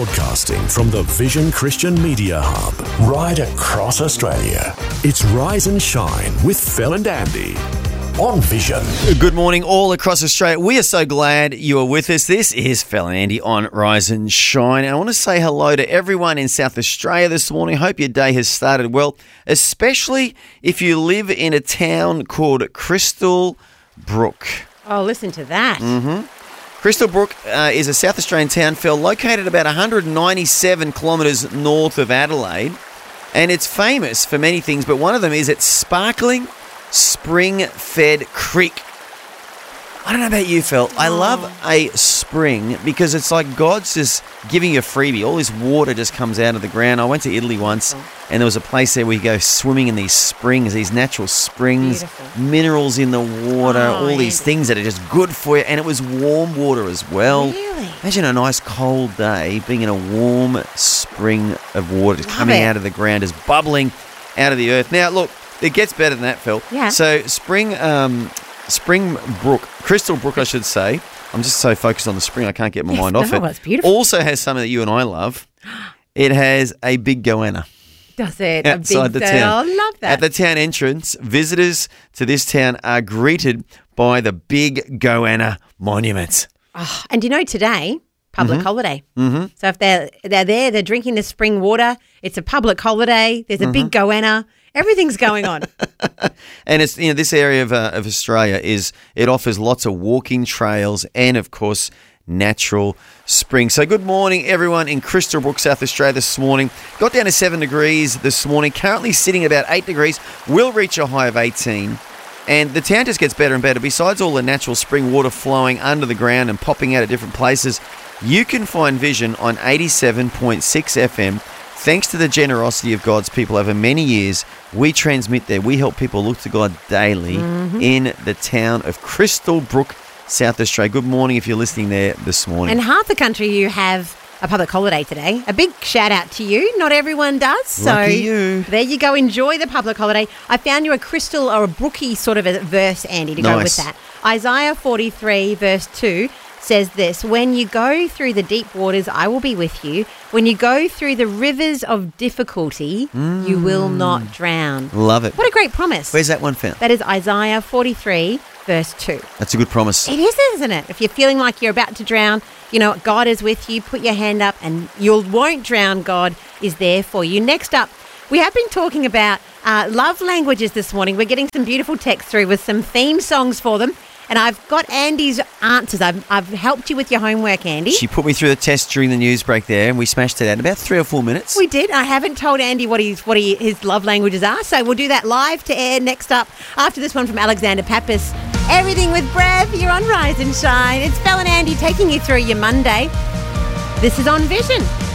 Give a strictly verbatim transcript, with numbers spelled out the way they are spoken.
Broadcasting from the Vision Christian Media Hub, right across Australia. It's Rise and Shine with Phil and Andy on Vision. Good morning all across Australia. We are so glad you are with us. This is Phil and Andy on Rise and Shine. And I want to say hello to everyone in South Australia this morning. Hope your day has started well, especially if you live in a town called Crystal Brook. Oh, listen to that. Mm-hmm. Crystal Brook uh, is a South Australian town, Phil, located about one hundred ninety-seven kilometres north of Adelaide. And it's famous for many things, but one of them is its sparkling spring-fed creek. I don't know about you, Phil. I love a spring because it's like God's just giving you a freebie. All this water just comes out of the ground. I went to Italy once and there was a place there where you go swimming in these springs, these natural springs, Beautiful. Minerals in the water, Oh, all these Andy. things that are just good for you. And it was warm water as well. Really? Imagine a nice cold day being in a warm spring of water just coming it. out of the ground, just bubbling out of the earth. Now, look, it gets better than that, Phil. Yeah. So spring... Um, Spring Brook, Crystal Brook, I should say. I'm just so focused on the spring, I can't get my Yes, mind off no, it. it's beautiful. Also has something that you and I love. It has a big goanna Does it? outside a big the day. town. I love that. At the town entrance, visitors to this town are greeted by the big goanna monument. Oh, and do you know today, public Mm-hmm. holiday. Mm-hmm. So if they're they're there, they're drinking the spring water. It's a public holiday. There's a Mm-hmm. big goanna. Everything's going on. And it's, you know, this area of, uh, of Australia is, it offers lots of walking trails and, of course, natural springs. So good morning, everyone in Crystal Brook, South Australia this morning. Got down to seven degrees this morning, currently sitting at about eight degrees. Will reach a high of eighteen. And the town just gets better and better. Besides all the natural spring water flowing under the ground and popping out at different places, you can find Vision on eighty-seven point six F M. Thanks to the generosity of God's people over many years, we transmit there. We help people look to God daily Mm-hmm. in the town of Crystal Brook, South Australia. Good morning if you're listening there this morning. And half the country, you have a public holiday today. A big shout out to you. Not everyone does. So Lucky you. there you go. Enjoy the public holiday. I found you a crystal or a brookie sort of a verse, Andy, to go with Nice. that. Isaiah forty-three verse two says this: when you go through the deep waters, I will be with you. When you go through the rivers of difficulty, you will not drown. Love it. What a great promise. Where's that one found? That is Isaiah forty-three verse two. That's a good promise. It is, isn't it? If you're feeling like you're about to drown, you know, God is with you. Put your hand up and you won't drown. God is there for you. Next up, we have been talking about uh, love languages this morning. We're getting some beautiful text through with some theme songs for them. And I've got Andy's answers. I've, I've helped you with your homework, Andy. She put me through the test during the news break there, and we smashed it out in about three or four minutes. We did. I haven't told Andy what he's what he, his love languages are, so we'll do that live to air next up after this one from Alexander Pappas. Everything with breath. You're on Rise and Shine. It's Phil and Andy taking you through your Monday. This is On Vision.